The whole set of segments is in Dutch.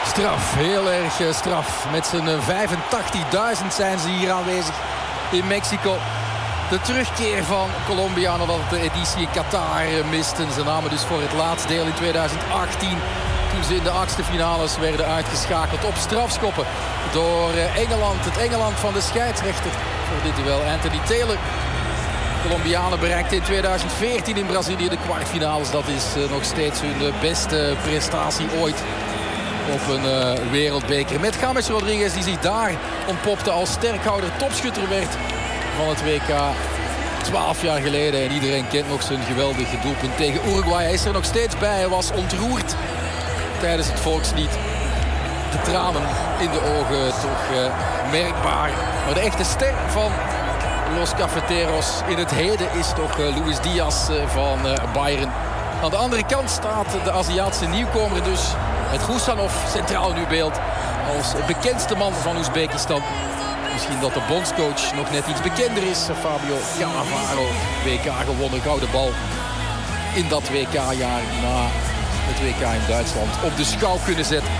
Straf, heel erg straf. Met z'n 85.000 zijn ze hier aanwezig in Mexico. De terugkeer van Colombia nadat de editie in Qatar misten. Ze namen dus voor het laatst deel in 2018. Toen ze in de achtste finales werden uitgeschakeld op strafschoppen door Engeland. Het Engeland van de scheidsrechter voor dit duel, Anthony Taylor. De Colombianen bereikten in 2014 in Brazilië de kwartfinales. Dat is nog steeds hun beste prestatie ooit op een wereldbeker. Met James Rodriguez die zich daar ontpopte als sterkhouder, topschutter werd van het WK 12 jaar geleden. En iedereen kent nog zijn geweldige doelpunt tegen Uruguay. Hij is er nog steeds bij. Hij was ontroerd tijdens het volkslied. De tranen in de ogen toch merkbaar. Maar de echte ster van Los Cafeteros in het heden is toch Luis Diaz van Bayern. Aan de andere kant staat de Aziatische nieuwkomer dus met Husanov centraal in uw beeld als bekendste man van Oezbekistan. Misschien dat de bondscoach nog net iets bekender is. Fabio Cannavaro, WK gewonnen, gouden bal in dat WK-jaar na het WK in Duitsland op de schouw kunnen zetten.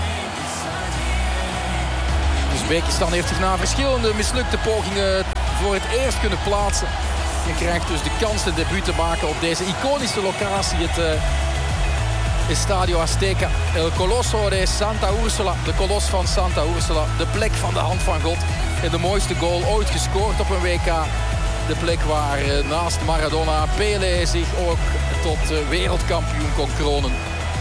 Oezbekistan heeft zich na verschillende mislukte pogingen voor het eerst kunnen plaatsen. En krijgt dus de kans een debuut te maken op deze iconische locatie. Het Estadio Azteca, El Coloso de Santa Úrsula. De kolos van Santa Úrsula, de plek van de hand van God. En de mooiste goal ooit gescoord op een WK. De plek waar naast Maradona Pelé zich ook tot wereldkampioen kon kronen.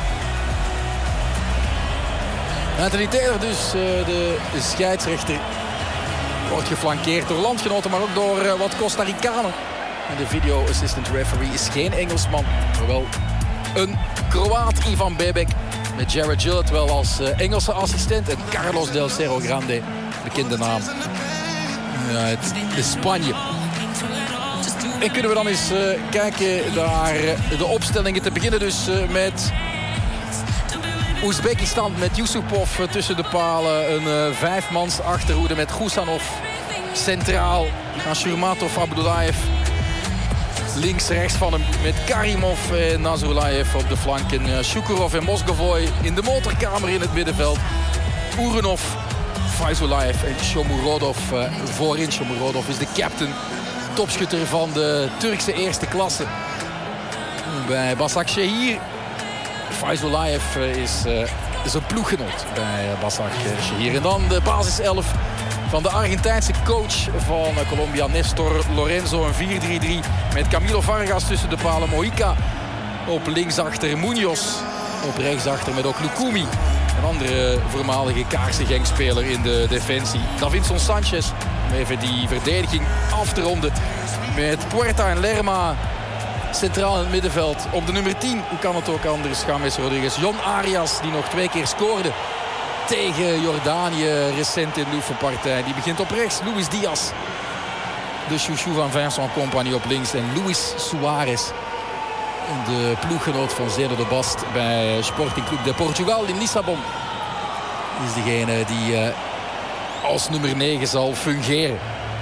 Anthony Taylor dus, de scheidsrechter, wordt geflankeerd door landgenoten, maar ook door wat Costa Ricanen. En de video assistant referee is geen Engelsman, maar wel een Kroaat, Ivan Bebek. Met Jared Gillett wel als Engelse assistent. En Carlos del Cerro Grande, bekende naam uit Spanje. En kunnen we dan eens kijken naar de opstellingen. Te beginnen dus met Oezbekistan met Yusupov tussen de palen. Een vijfmans achterhoede met Husanov centraal. Shurmatov, Abdullayev links, rechts van hem met Karimov en Nazarbayev op de flanken. Shukurov en Mosgovoy in de motorkamer in het middenveld. Uranov, Faizullayev en Shomurodov voorin. Shomurodov is de captain, topschutter van de Turkse eerste klasse. Bij Başakşehir. Faizullayev is een ploeggenoot bij Başakşehir. En dan de basiself van de Argentijnse coach van Colombia, Nestor Lorenzo. Een 4-3-3 met Camilo Vargas tussen de palen. Mojica op linksachter, Munoz op rechtsachter met ook Lukumi. Een andere voormalige Kaarse Genk-speler in de defensie. Davinson Sanchez om even die verdediging af te ronden. Met Puerta en Lerma centraal in het middenveld. Op de nummer 10, hoe kan het ook anders, James Rodriguez. Jon Arias, die nog 2 keer scoorde tegen Jordanië recent in de oefenpartij. Die begint op rechts. Luis Diaz, de chouchou van Vincent Kompany op links. En Luis Suarez, de ploeggenoot van Zeno de Bast bij Sporting Club de Portugal in Lissabon. Is degene die als nummer 9 zal fungeren.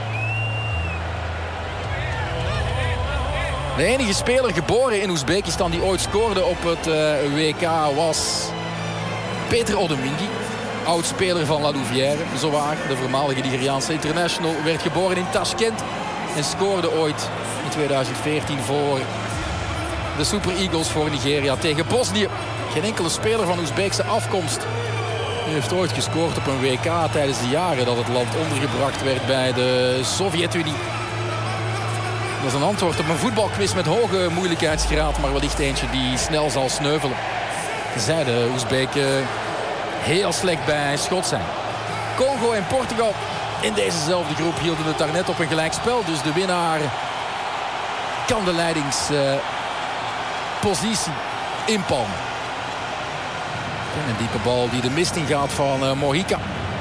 De enige speler geboren in Oezbekistan die ooit scoorde op het WK was Peter Odemwingie. Oud-speler van La Louvière, zowaar. De voormalige Nigeriaanse international werd geboren in Tashkent. En scoorde ooit in 2014 voor de Super Eagles voor Nigeria tegen Bosnië. Geen enkele speler van Oezbeekse afkomst heeft ooit gescoord op een WK tijdens de jaren dat het land ondergebracht werd bij de Sovjet-Unie. Dat is een antwoord op een voetbalquiz met hoge moeilijkheidsgraad, maar wellicht eentje die snel zal sneuvelen. Tenzij de Oezbeken heel slecht bij schot zijn. Congo en Portugal in dezezelfde groep hielden het daarnet op een gelijkspel. Dus de winnaar kan de leidingspositie inpalmen. En een diepe bal die de mist in gaat van Mojica.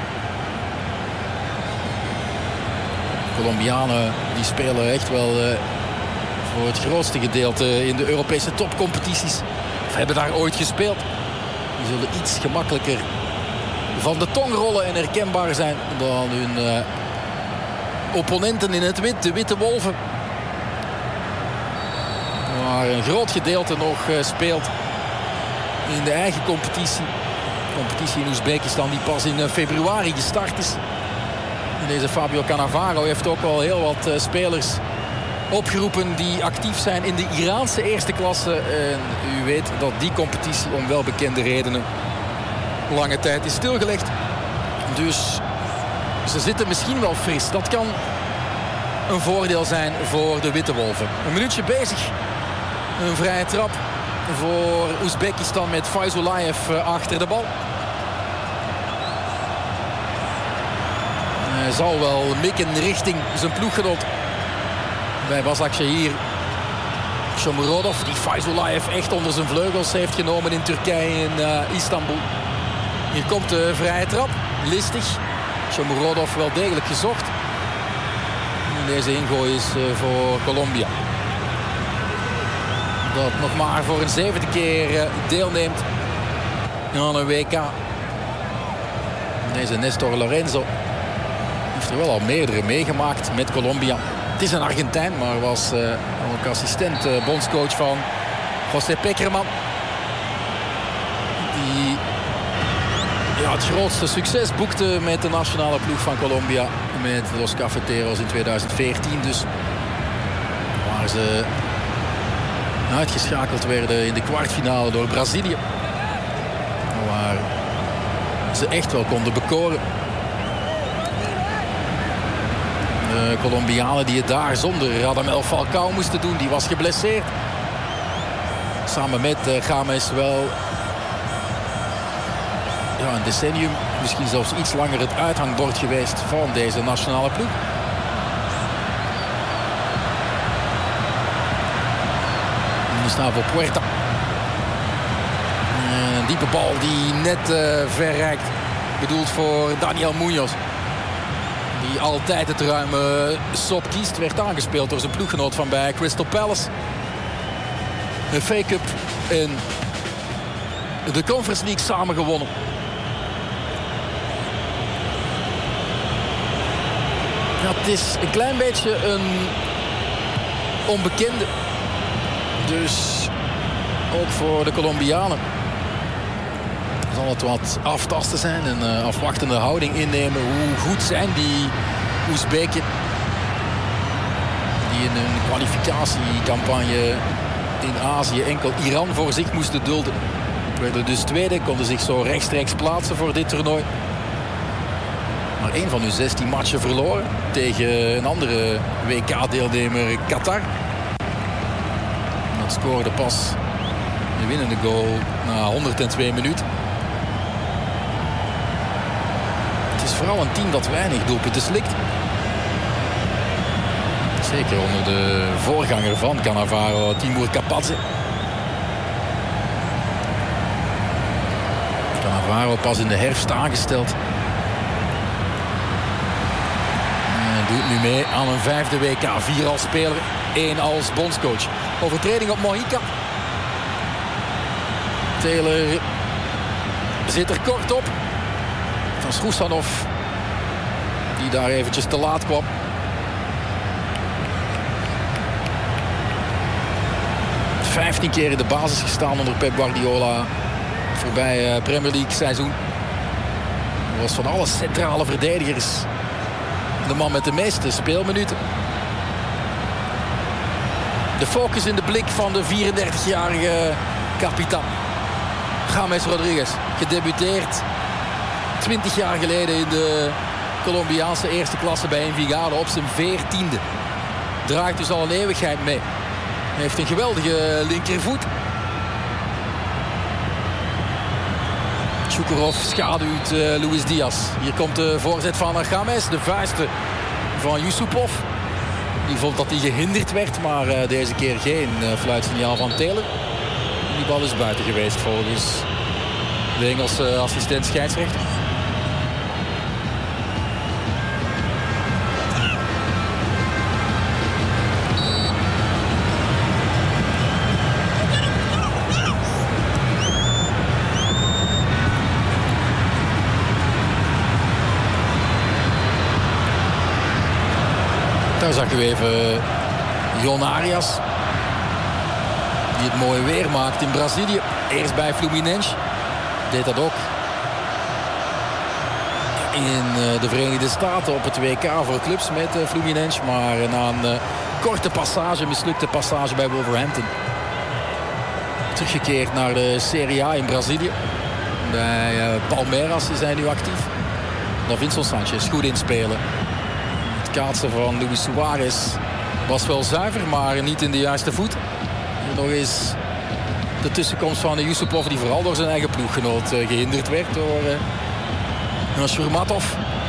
De Colombianen die spelen echt wel voor het grootste gedeelte in de Europese topcompetities. Of hebben daar ooit gespeeld. Die zullen iets gemakkelijker van de tong rollen en herkenbaar zijn dan hun opponenten in het wit, de Witte Wolven. Waar een groot gedeelte nog speelt in de eigen competitie. competitie in Oezbekistan die pas in februari gestart is. En deze Fabio Cannavaro heeft ook al heel wat spelers opgeroepen die actief zijn in de Iraanse eerste klasse. En u weet dat die competitie om welbekende redenen lange tijd is stilgelegd. Dus ze zitten misschien wel fris. Dat kan een voordeel zijn voor de Witte Wolven. Een minuutje bezig. Een vrije trap voor Oezbekistan met Faizullayev achter de bal. Hij zal wel mikken richting zijn ploeggenoot bij Başakşehir. Shomurodov, die Faizullayev echt onder zijn vleugels heeft genomen in Turkije, in Istanbul. Hier komt de vrije trap. Listig. Shomurodov wel degelijk gezocht. En deze ingooi is voor Colombia. Dat nog maar voor een 7e keer deelneemt aan een WK. Deze Nestor Lorenzo heeft er wel al meerdere meegemaakt met Colombia. Het is een Argentijn, maar was ook assistent bondscoach van José Pekerman. Die het grootste succes boekte met de nationale ploeg van Colombia. Met Los Cafeteros in 2014 dus. Waar ze uitgeschakeld werden in de kwartfinale door Brazilië. Waar ze echt wel konden bekoren. De Colombianen die het daar zonder Radamel Falcao moesten doen. Die was geblesseerd. Samen met James wel een decennium, misschien zelfs iets langer het uithangbord geweest van deze nationale ploeg. Gustavo Puerta. Een diepe bal die net verrijkt. Bedoeld voor Daniel Munoz. Die altijd het ruime sop kiest. Werd aangespeeld door zijn ploeggenoot van bij Crystal Palace. De FA Cup en de Conference League samen gewonnen. Ja, het is een klein beetje een onbekende. Dus ook voor de Colombianen zal het wat aftasten zijn. Een afwachtende houding innemen. Hoe goed zijn die Oezbeken die in een kwalificatiecampagne in Azië enkel Iran voor zich moesten dulden. Werden dus tweede, konden zich zo rechtstreeks plaatsen voor dit toernooi. Maar één van hun 16 matchen verloren tegen een andere WK-deelnemer Qatar. Dat scoorde pas de winnende goal na 102 minuten. Het is vooral een team dat weinig doelpunten slikt. Zeker onder de voorganger van Cannavaro, Timur Kapadze. Cannavaro pas in de herfst aangesteld. En doet nu mee aan een 5e WK. 4 als speler, 1 als bondscoach. Overtreding op Mojica. Taylor zit er kort op. Van Stroesanov, die daar eventjes te laat kwam. Heeft 15 keer in de basis gestaan onder Pep Guardiola. Voorbij Premier League seizoen. Hij was van alle centrale verdedigers de man met de meeste speelminuten. De focus in de blik van de 34-jarige kapitein. James Rodriguez, gedebuteerd 20 jaar geleden in de Colombiaanse eerste klasse bij Envigado op zijn 14e. Draait dus al een eeuwigheid mee. Hij heeft een geweldige linkervoet. Shukurov schaduwt Luis Diaz. Hier komt de voorzet van James. De vuisten van Yusupov. Die vond dat hij gehinderd werd. Maar deze keer geen fluitsignaal van Taylor. Die bal is buiten geweest volgens de Engelse assistent scheidsrechter. Daar zag u even Jon Arias. Die het mooi weer maakt in Brazilië. Eerst bij Fluminense. Deed dat ook in de Verenigde Staten op het WK voor clubs met Fluminense. Maar na een korte passage, mislukte passage bij Wolverhampton. Teruggekeerd naar de Serie A in Brazilië. Bij Palmeiras is hij nu actief. Davinson Sanchez goed inspelen. Het kaatsen van Luis Suarez was wel zuiver, maar niet in de juiste voet. En nog eens de tussenkomst van Yusupov, die vooral door zijn eigen ploeggenoot gehinderd werd door Shurmatov.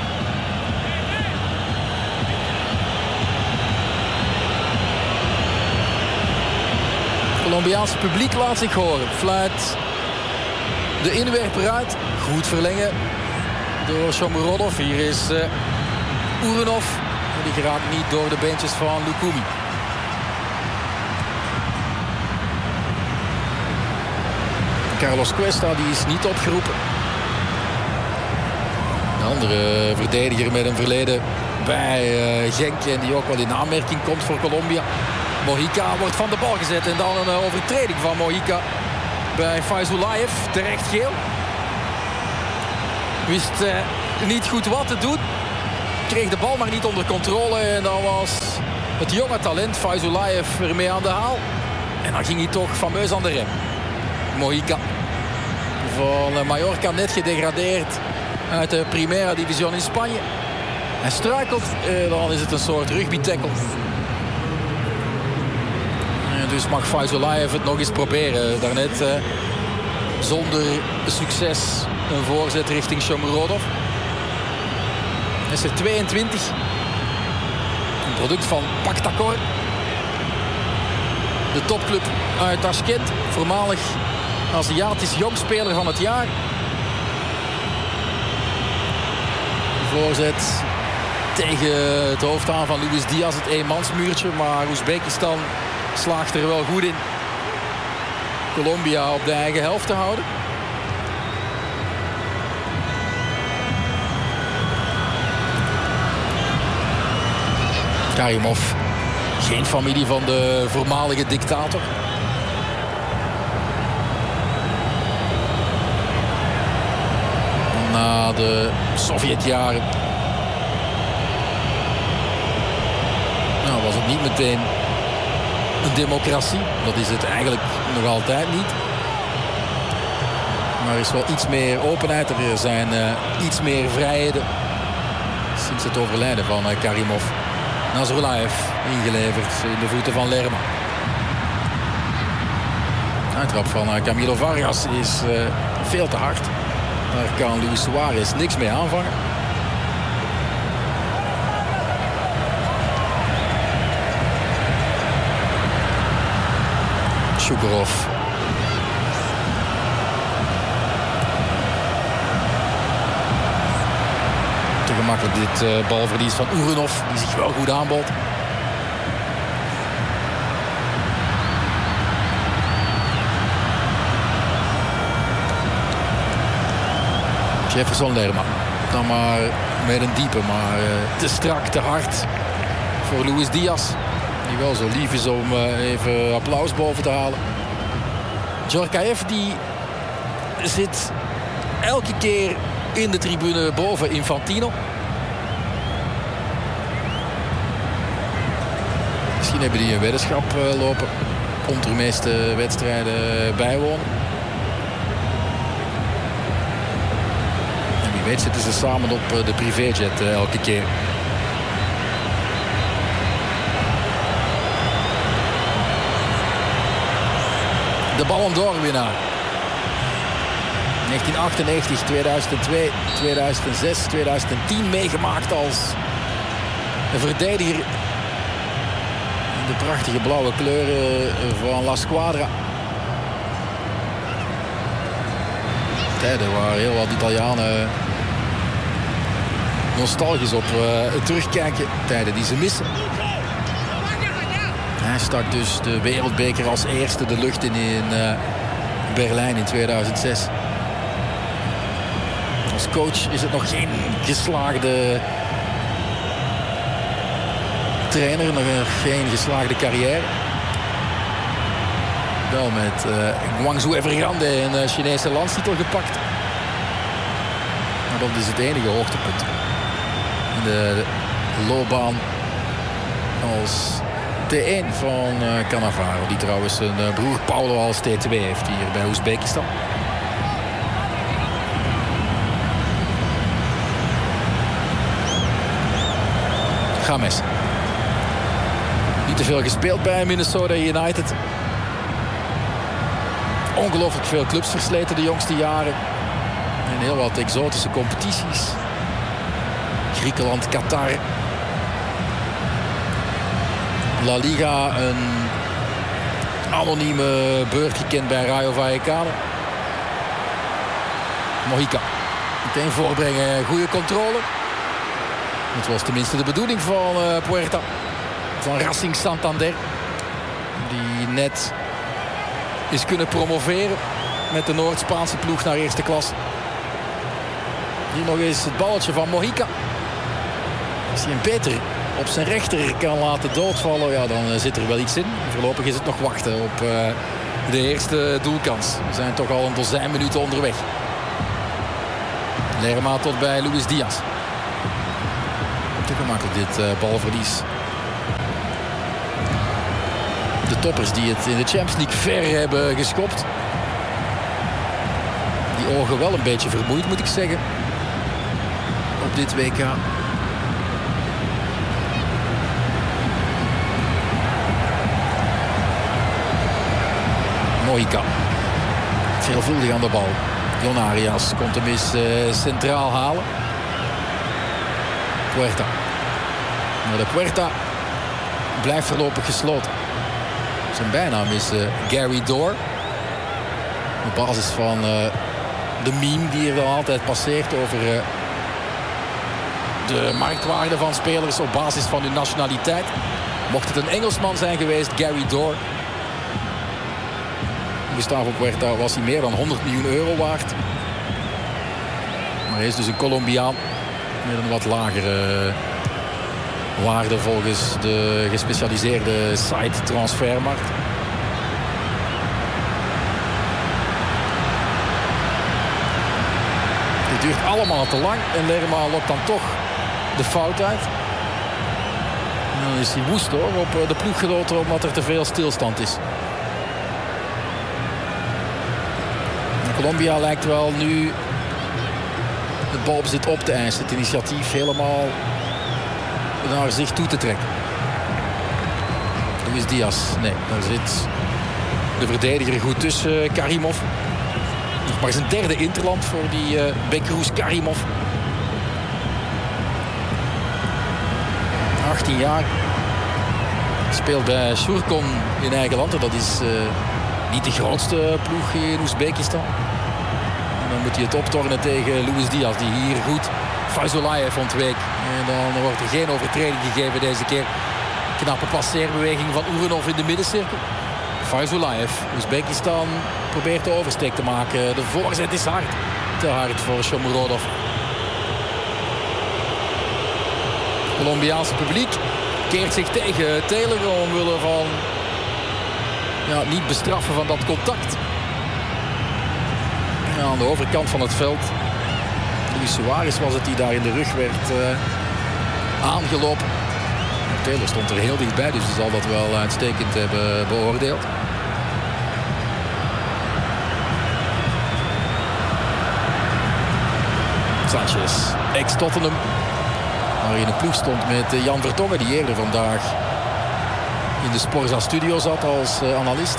Het Colombiaanse publiek laat zich horen. Fluit de inwerper uit. Goed verlengen door Shomurodov. Hier is Urenov. Die geraakt niet door de beentjes van Lukumi. Carlos Cuesta die is niet opgeroepen. Een andere verdediger met een verleden bij Genk en die ook wel in aanmerking komt voor Colombia. Mojica wordt van de bal gezet en dan een overtreding van Mojica bij Faizulayev. Terecht geel. Wist niet goed wat te doen. Kreeg de bal maar niet onder controle en dan was het jonge talent Faizulayev ermee aan de haal. En dan ging hij toch fameus aan de rem. Mojica van Mallorca, net gedegradeerd uit de Primera Division in Spanje. Hij struikelt, dan is het een soort rugby-tackle. Dus mag Faizulayev het nog eens proberen. Daarnet zonder succes een voorzet richting Shomurodov. Hij is er 22. Een product van Paktakor. De topclub uit Tashkent. Voormalig Aziatisch jongspeler van het jaar. Voorzet tegen het hoofd aan van Luis Diaz. Het eenmansmuurtje. Maar Oezbekistan slaagt er wel goed in Colombia op de eigen helft te houden. Karimov, geen familie van de voormalige dictator. Na de Sovjetjaren was het niet meteen een democratie. Dat is het eigenlijk nog altijd niet. Maar er is wel iets meer openheid. Er zijn iets meer vrijheden sinds het overlijden van Karimov. Nazrulayev ingeleverd in de voeten van Lerma. De uittrap van Camilo Vargas is veel te hard. Daar kan Luis Suarez niks mee aanvangen. Shukurov. Te gemakkelijk dit balverlies van Urenov, die zich wel goed aanbood. Jefferson Lerma. Dan maar met een diepe, maar te strak, te hard voor Luis Diaz. Die wel zo lief is om even applaus boven te halen. Djorkaeff die zit elke keer in de tribune boven Infantino. Misschien hebben die een weddenschap lopen. Komt er de meeste wedstrijden bijwonen. En wie weet zitten ze samen op de privéjet elke keer. De Ballon d'Or winnaar. 1998, 2002, 2006, 2010 meegemaakt als een verdediger. De prachtige blauwe kleuren van La Squadra. Tijden waar heel wat Italianen nostalgisch op terugkijken. Tijden die ze missen. Hij stak dus de wereldbeker als eerste de lucht in Berlijn in 2006. Als coach is het nog geen geslaagde trainer, nog geen geslaagde carrière. Wel met Guangzhou Evergrande een Chinese landstitel gepakt. Maar dat is het enige hoogtepunt in de loopbaan als T1 van Cannavaro. Die trouwens zijn broer Paulo als T2 heeft hier bij Oezbekistan. James. Niet te veel gespeeld bij Minnesota United. Ongelooflijk veel clubs versleten de jongste jaren. En heel wat exotische competities. Griekenland, Qatar. La Liga, een anonieme beurt gekend bij Rayo Vallecano. Mojica. Meteen voorbrengen, goede controle. Het was tenminste de bedoeling van Puerta. Van Racing Santander. Die net is kunnen promoveren met de Noord-Spaanse ploeg naar eerste klasse. Hier nog eens het balletje van Mojica. Als hij hem beter op zijn rechter kan laten doodvallen, ja, dan zit er wel iets in. Voorlopig is het nog wachten op de eerste doelkans. We zijn toch al een dozijn minuten onderweg. Lerma tot bij Luis Diaz. Te gemakkelijk dit balverlies. De toppers die het in de Champions League ver hebben geschopt. Die ogen wel een beetje vermoeid, moet ik zeggen. Op dit WK. Mojica. Veelvuldig aan de bal. Jon Arias komt hem eens centraal halen. Puerta. Maar de Puerta blijft voorlopig gesloten. Zijn bijnaam is Gary Door. Op basis van de meme die er wel altijd passeert over de marktwaarde van spelers op basis van hun nationaliteit. Mocht het een Engelsman zijn geweest, Gary Door. Gustavo Puerta was hij meer dan 100 miljoen euro waard. Maar hij is dus een Colombiaan met een wat lagere waarde volgens de gespecialiseerde site Transfermarkt. Dit duurt allemaal te lang en Lerma lokt dan toch de fout uit. En dan is hij woest hoor op de ploeggenoten omdat er te veel stilstand is. Colombia lijkt wel nu het balbezit op te eisen. Het initiatief helemaal naar zich toe te trekken. Luis Diaz. Nee, daar zit de verdediger goed tussen. Karimov. Nog maar zijn derde interland voor die Bekroes Karimov. 18 jaar. Speelt bij Shurkon in eigen land. Dat is niet de grootste ploeg in Oezbekistan. En dan moet hij het optornen tegen Luis Diaz, die hier goed Faizullayev ontweek. En dan wordt er geen overtreding gegeven deze keer. Knappe passeerbeweging van Urenov in de middencirkel. Faizullayev, Oezbekistan probeert de oversteek te maken. De voorzet is hard. Te hard voor Shomurodov. Het Colombiaanse publiek keert zich tegen Taylor omwille van niet bestraffen van dat contact. Aan de overkant van het veld. Luis Suarez was het die daar in de rug werd aangelopen. Taylor stond er heel dichtbij, dus hij zal dat wel uitstekend hebben beoordeeld. Sanchez, ex-Tottenham. Waar hij in een ploeg stond met Jan Vertongen, die eerder vandaag in de Sporza Studio zat als analist.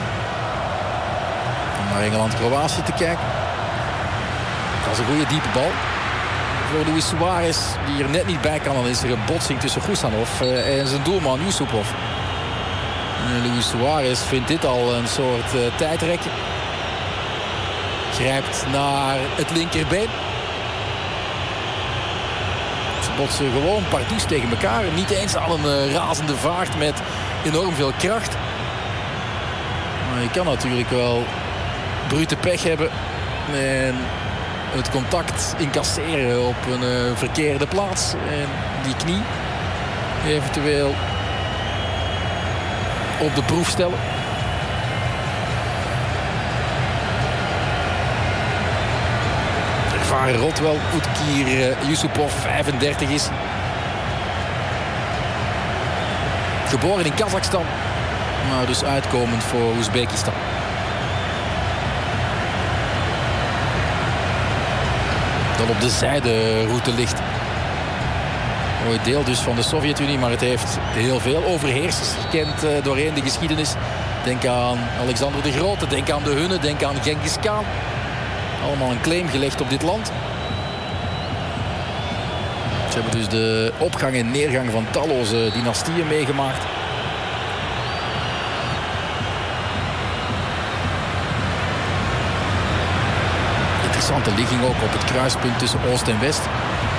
Om naar Engeland-Kroatië te kijken. Dat was een goede diepe bal voor Luis Suarez, die er net niet bij kan. Dan is er een botsing tussen Gusanov en zijn doelman Yusupov. Luis Suarez vindt dit al een soort tijdrekken. Grijpt naar het linkerbeen. Ze botsen gewoon pardoes tegen elkaar. Niet eens aan een razende vaart met enorm veel kracht. Maar je kan natuurlijk wel brute pech hebben en het contact incasseren op een verkeerde plaats. En die knie eventueel op de proef stellen. ervaren Rotwell. Utkir Yusupov, 35 is. Geboren in Kazachstan. Maar dus uitkomend voor Oezbekistan. Dat op de zijderoute ligt. Mooi deel dus van de Sovjet-Unie, maar het heeft heel veel overheersers gekend doorheen de geschiedenis. Denk aan Alexander de Grote, denk aan de Hunnen, denk aan Genghis Khan. Allemaal een claim gelegd op dit land. Ze hebben dus de opgang en neergang van talloze dynastieën meegemaakt. Interessante ligging ook op het kruispunt tussen Oost en West.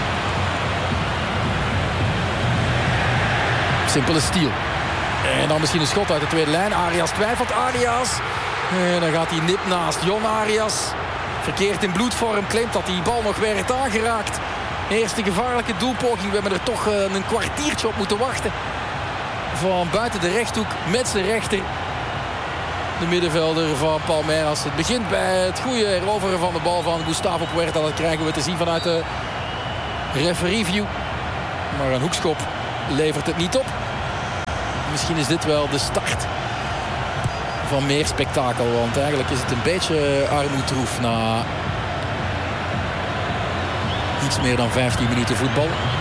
Simpele stiel. En dan misschien een schot uit de tweede lijn. Arias twijfelt. Arias. En dan gaat hij nip naast. Jon Arias. Verkeerd in bloedvorm. Claimt dat die bal nog werd aangeraakt. Eerste gevaarlijke doelpoging. We hebben er toch een kwartiertje op moeten wachten. Van buiten de rechthoek met zijn rechter. De middenvelder van Palmeiras. Het begint bij het goede heroveren van de bal van Gustavo Puerta. Dat krijgen we te zien vanuit de referee-view. Maar een hoekschop levert het niet op. Misschien is dit wel de start van meer spektakel. Want eigenlijk is het een beetje armoedroef na iets meer dan 15 minuten voetbal.